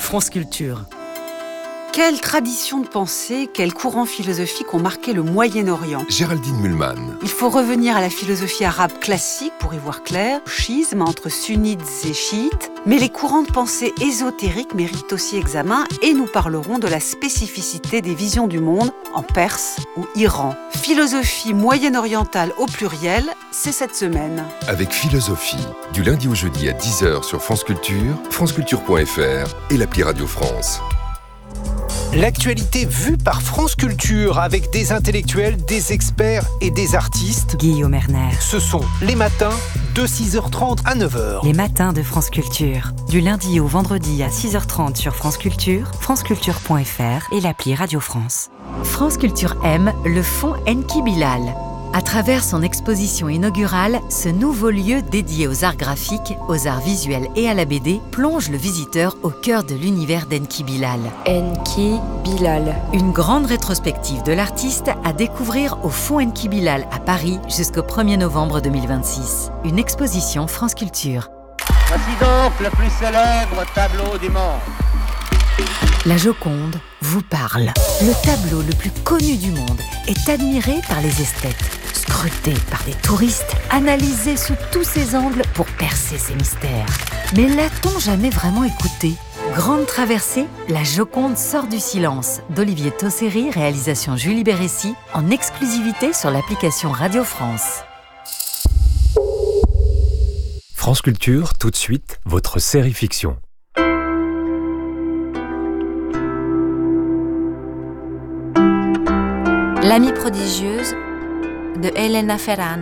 France Culture. Quelle tradition de pensée, quels courants philosophiques ont marqué le Moyen-Orient ? Géraldine Mühlmann. Il faut revenir à la philosophie arabe classique pour y voir clair, schisme entre sunnites et chiites, mais les courants de pensée ésotériques méritent aussi examen et nous parlerons de la spécificité des visions du monde en Perse ou Iran. Philosophie moyen-orientale au pluriel, c'est cette semaine. Avec Philosophie, du lundi au jeudi à 10h sur France Culture, franceculture.fr et l'appli Radio France. L'actualité vue par France Culture avec des intellectuels, des experts et des artistes. Guillaume Erner. Ce sont les matins de 6h30 à 9h. Les matins de France Culture. Du lundi au vendredi à 6h30 sur France Culture, franceculture.fr et l'appli Radio France. France Culture aime le fonds Enki Bilal. À travers son exposition inaugurale, ce nouveau lieu dédié aux arts graphiques, aux arts visuels et à la BD plonge le visiteur au cœur de l'univers d'Enki Bilal. Enki Bilal. Une grande rétrospective de l'artiste à découvrir au fonds Enki Bilal à Paris jusqu'au 1er novembre 2026. Une exposition France Culture. Voici donc le plus célèbre tableau du monde. La Joconde vous parle. Le tableau le plus connu du monde est admiré par les esthètes, scruté par des touristes, analysé sous tous ses angles pour percer ses mystères. Mais l'a-t-on jamais vraiment écouté ? Grande traversée, La Joconde sort du silence d'Olivier Tosseri, réalisation Julie Bérécy, en exclusivité sur l'application Radio France. France Culture, tout de suite, votre série fiction. L'amie prodigieuse de Elena Ferrante.